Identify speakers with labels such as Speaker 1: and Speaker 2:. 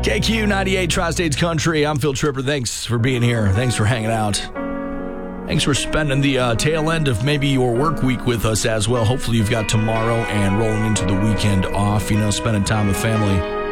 Speaker 1: KQ 98 Tri-States Country. I'm Phil Tripper. Thanks for being here. Thanks for hanging out. Thanks for spending the tail end of maybe your work week with us as well. Hopefully you've got tomorrow and rolling into the weekend off, spending time with family.